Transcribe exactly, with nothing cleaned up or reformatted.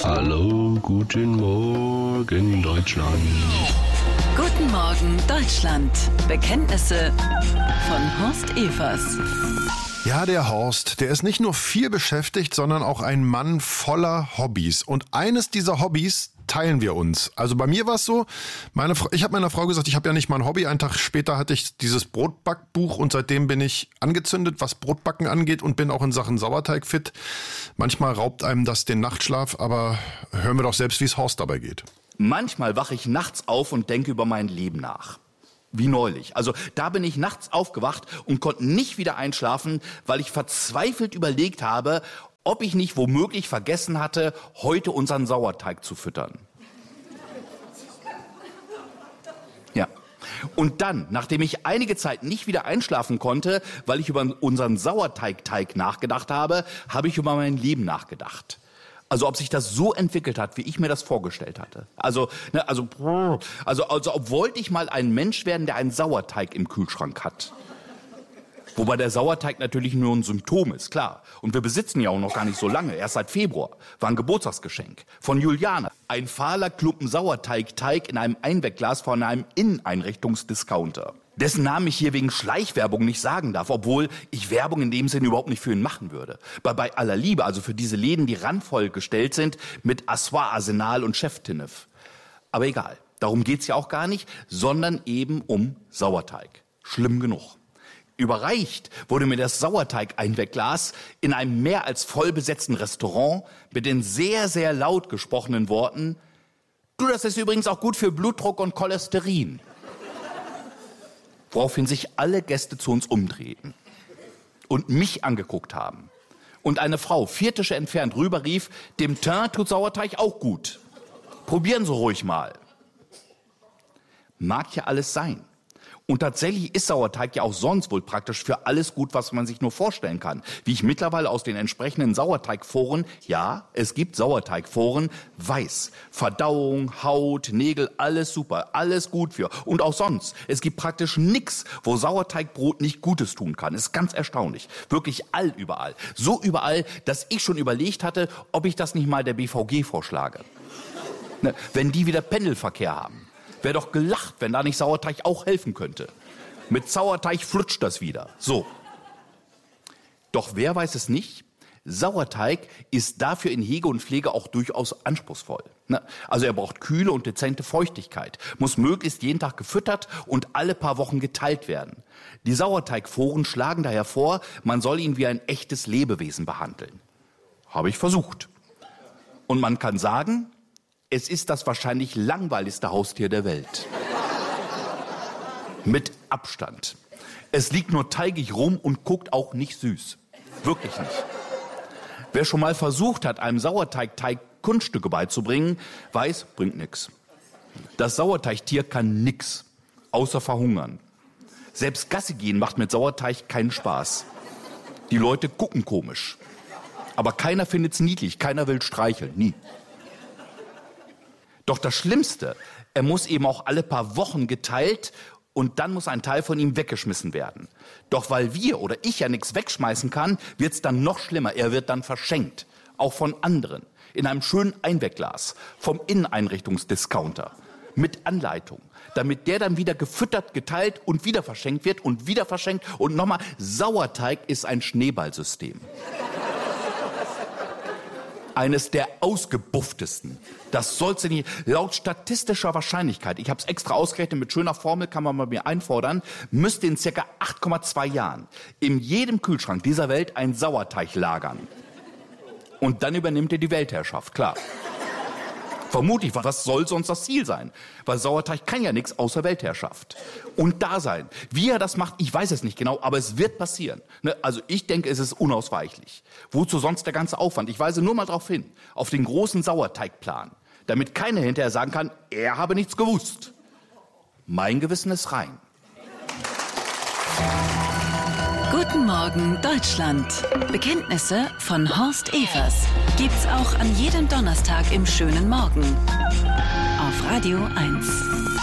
Hallo, guten Morgen, Deutschland. Guten Morgen, Deutschland. Bekenntnisse von Horst Evers. Ja, der Horst, der ist nicht nur viel beschäftigt, sondern auch ein Mann voller Hobbys. Und eines dieser Hobbys teilen wir uns. Also bei mir war es so, meine, ich habe meiner Frau gesagt, ich habe ja nicht mal ein Hobby. Einen Tag später hatte ich dieses Brotbackbuch und seitdem bin ich angezündet, was Brotbacken angeht und bin auch in Sachen Sauerteig fit. Manchmal raubt einem das den Nachtschlaf, aber hören wir doch selbst, wie es Horst dabei geht. Manchmal wache ich nachts auf und denke über mein Leben nach. Wie neulich. Also da bin ich nachts aufgewacht und konnte nicht wieder einschlafen, weil ich verzweifelt überlegt habe, ob ich nicht womöglich vergessen hatte, heute unseren Sauerteig zu füttern. Ja. Und dann, nachdem ich einige Zeit nicht wieder einschlafen konnte, weil ich über unseren Sauerteigteig nachgedacht habe, habe ich über mein Leben nachgedacht. Also ob sich das so entwickelt hat, wie ich mir das vorgestellt hatte. Also, ne, also, also, also ob wollte ich mal ein Mensch werden, der einen Sauerteig im Kühlschrank hat. Wobei der Sauerteig natürlich nur ein Symptom ist, klar. Und wir besitzen ja auch noch gar nicht so lange, erst seit Februar. War ein Geburtstagsgeschenk von Juliane. Ein fahler Klumpen Sauerteigteig in einem Einwegglas von einem Inneneinrichtungsdiscounter. Dessen Namen ich hier wegen Schleichwerbung nicht sagen darf, obwohl ich Werbung in dem Sinne überhaupt nicht für ihn machen würde. Bei, bei aller Liebe, also für diese Läden, die randvoll gestellt sind mit Assoir, Arsenal und Chef Tinnef. Aber egal, darum geht's ja auch gar nicht, sondern eben um Sauerteig. Schlimm genug. Überreicht wurde mir das Sauerteig-Einwegglas in einem mehr als voll besetzten Restaurant mit den sehr, sehr laut gesprochenen Worten: Du, das ist übrigens auch gut für Blutdruck und Cholesterin. Woraufhin sich alle Gäste zu uns umdrehten und mich angeguckt haben. Und eine Frau, vier Tische entfernt, rüber rief: Dem Teint tut Sauerteig auch gut. Probieren Sie ruhig mal. Mag ja alles sein. Und tatsächlich ist Sauerteig ja auch sonst wohl praktisch für alles gut, was man sich nur vorstellen kann. Wie ich mittlerweile aus den entsprechenden Sauerteigforen, ja, es gibt Sauerteigforen, weiß. Verdauung, Haut, Nägel, alles super, alles gut für. Und auch sonst. Es gibt praktisch nichts, wo Sauerteigbrot nicht Gutes tun kann. Ist ganz erstaunlich. Wirklich all überall. So überall, dass ich schon überlegt hatte, ob ich das nicht mal der B V G vorschlage. Ne, wenn die wieder Pendelverkehr haben. Wäre doch gelacht, wenn da nicht Sauerteig auch helfen könnte. Mit Sauerteig flutscht das wieder. So. Doch wer weiß es nicht? Sauerteig ist dafür in Hege und Pflege auch durchaus anspruchsvoll. Also er braucht kühle und dezente Feuchtigkeit, muss möglichst jeden Tag gefüttert und alle paar Wochen geteilt werden. Die Sauerteigforen schlagen daher vor, man soll ihn wie ein echtes Lebewesen behandeln. Habe ich versucht. Und man kann sagen, es ist das wahrscheinlich langweiligste Haustier der Welt. Mit Abstand. Es liegt nur teigig rum und guckt auch nicht süß. Wirklich nicht. Wer schon mal versucht hat, einem Sauerteigteig Kunststücke beizubringen, weiß, bringt nix. Das Sauerteigtier kann nix, außer verhungern. Selbst Gassi gehen macht mit Sauerteig keinen Spaß. Die Leute gucken komisch. Aber keiner findet's niedlich, keiner will streicheln, nie. Doch das Schlimmste, er muss eben auch alle paar Wochen geteilt und dann muss ein Teil von ihm weggeschmissen werden. Doch weil wir oder ich ja nichts wegschmeißen kann, wird's dann noch schlimmer. Er wird dann verschenkt, auch von anderen, in einem schönen Einwegglas, vom Inneneinrichtungsdiscounter, mit Anleitung, damit der dann wieder gefüttert, geteilt und wieder verschenkt wird und wieder verschenkt und nochmal. Sauerteig ist ein Schneeballsystem. Eines der ausgebufftesten. Das soll's nicht. Laut statistischer Wahrscheinlichkeit, ich habe es extra ausgerechnet, mit schöner Formel kann man bei mir einfordern, müsste in circa acht Komma zwei Jahren in jedem Kühlschrank dieser Welt ein Sauerteig lagern. Und dann übernimmt er die Weltherrschaft, klar. Vermutlich, was soll sonst das Ziel sein? Weil Sauerteig kann ja nichts außer Weltherrschaft. Und da sein. Wie er das macht, ich weiß es nicht genau, aber es wird passieren. Ne? Also ich denke, es ist unausweichlich. Wozu sonst der ganze Aufwand? Ich weise nur mal darauf hin, auf den großen Sauerteigplan, damit keiner hinterher sagen kann, er habe nichts gewusst. Mein Gewissen ist rein. Guten Morgen, Deutschland. Bekenntnisse von Horst Evers. Gibt's auch an jedem Donnerstag im schönen Morgen. Auf Radio eins.